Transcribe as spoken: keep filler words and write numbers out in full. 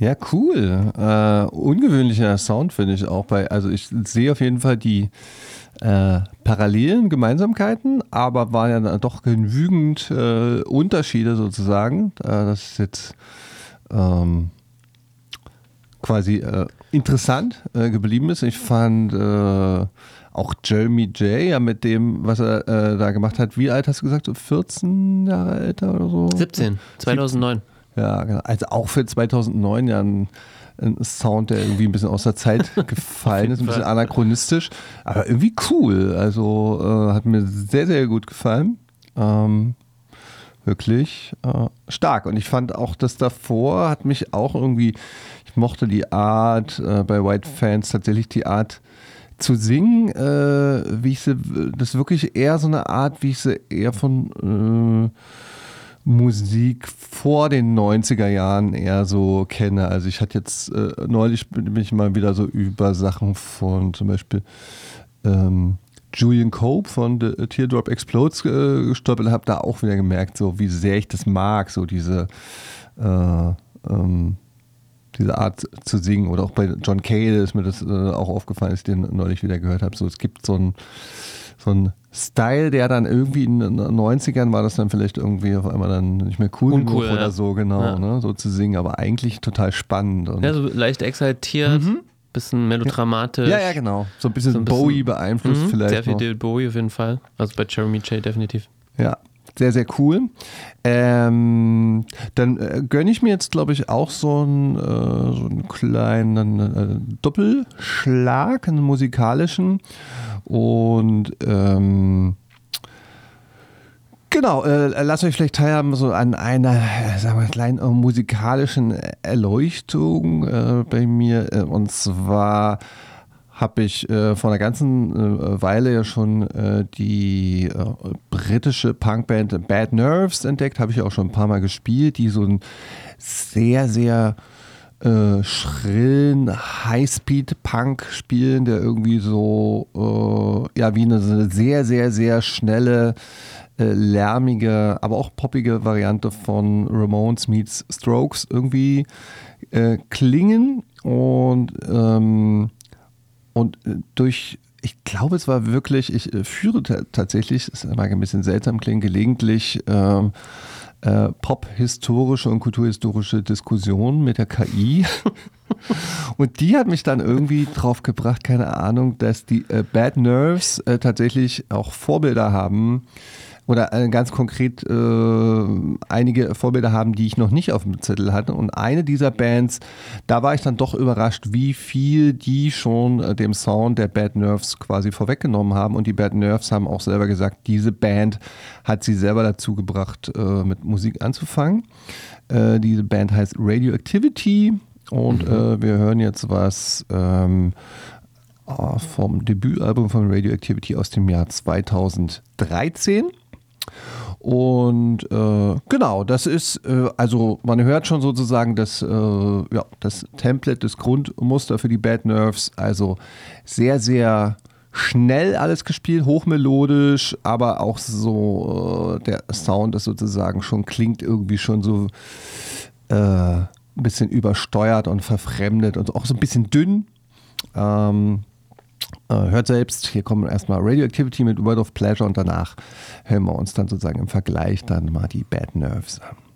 Ja, cool. Äh, ungewöhnlicher Sound finde ich auch bei, also ich sehe auf jeden Fall die äh, Parallelen, Gemeinsamkeiten, aber waren ja dann doch genügend äh, Unterschiede sozusagen. Äh, das ist jetzt ähm, quasi äh, interessant äh, geblieben ist. Ich fand äh, auch Jeremy J. ja mit dem, was er äh, da gemacht hat, wie alt hast du gesagt? So vierzehn Jahre älter oder so? siebzehn, zweitausendneun. Ja, genau. Also auch für zweitausendneun ja ein, ein Sound, der irgendwie ein bisschen aus der Zeit gefallen ist, ein bisschen anachronistisch, aber irgendwie cool. Also äh, hat mir sehr, sehr gut gefallen. Ähm, wirklich äh, stark. Und ich fand auch das davor hat mich auch irgendwie, ich mochte die Art äh, bei White Fans tatsächlich die Art zu singen, äh, wie ich sie, das ist wirklich eher so eine Art, wie ich sie eher von äh, Musik vor den neunziger Jahren eher so kenne. Also ich hatte jetzt äh, neulich bin ich mal wieder so über Sachen von zum Beispiel ähm, Julian Cope von The Teardrop Explodes äh, gestolpert und habe da auch wieder gemerkt, so wie sehr ich das mag, so diese äh, ähm, diese Art zu singen. Oder auch bei John Cale ist mir das äh, auch aufgefallen, als ich den neulich wieder gehört habe. So, es gibt so ein so ein Style, der dann irgendwie in den neunzigern war das dann vielleicht irgendwie auf einmal dann nicht mehr cool Uncool, genug oder ja. so, genau, Ja. ne, so zu singen, aber eigentlich total spannend. Und Ja, so leicht exaltiert, Mhm. bisschen melodramatisch. ja, ja, genau. So ein bisschen, So ein bisschen- Bowie beeinflusst Mhm, vielleicht sehr viel noch. David Bowie auf jeden Fall. Also bei Jeremy J definitiv. Ja, sehr, sehr cool. Ähm, dann äh, gönne ich mir jetzt, glaube ich, auch so einen, äh, so einen kleinen äh, Doppelschlag, einen musikalischen. Und ähm, genau, äh, lasst euch vielleicht teilhaben so an einer, äh, sagen wir, kleinen äh, musikalischen Erleuchtung äh, bei mir. Äh, und zwar habe ich äh, vor einer ganzen äh, Weile ja schon äh, die äh, britische Punkband Bad Nerves entdeckt, habe ich auch schon ein paar Mal gespielt, die so einen sehr, sehr äh, schrillen Highspeed-Punk spielen, der irgendwie so, äh, ja, wie eine, so eine sehr, sehr, sehr schnelle, äh, lärmige, aber auch poppige Variante von Ramones meets Strokes irgendwie äh, klingen und ähm, Und durch, ich glaube, es war wirklich, ich äh, führe t- tatsächlich, es mag ein bisschen seltsam klingen, gelegentlich ähm, äh, pop-historische und kulturhistorische Diskussionen mit der K I. Und die hat mich dann irgendwie drauf gebracht, keine Ahnung, dass die äh, Bad Nerves äh, tatsächlich auch Vorbilder haben, oder äh, ganz konkret äh, einige Vorbilder haben, die ich noch nicht auf dem Zettel hatte. Und eine dieser Bands, da war ich dann doch überrascht, wie viel die schon äh, dem Sound der Bad Nerves quasi vorweggenommen haben. Und die Bad Nerves haben auch selber gesagt, diese Band hat sie selber dazu gebracht, äh, mit Musik anzufangen. Äh, diese Band heißt Radioactivity und mhm. äh, wir hören jetzt was ähm, vom Debütalbum von Radioactivity aus dem Jahr zweitausenddreizehn. Und äh, genau, das ist, äh, also man hört schon sozusagen das, äh, ja, das Template, das Grundmuster für die Bad Nerves, also sehr, sehr schnell alles gespielt, hochmelodisch, aber auch so äh, der Sound ist sozusagen schon, klingt irgendwie schon so äh, ein bisschen übersteuert und verfremdet und auch so ein bisschen dünn. Ähm, Hört selbst, hier kommen erstmal Radioactivity mit Word of Pleasure und danach hören wir uns dann sozusagen im Vergleich dann mal die Bad Nerves an.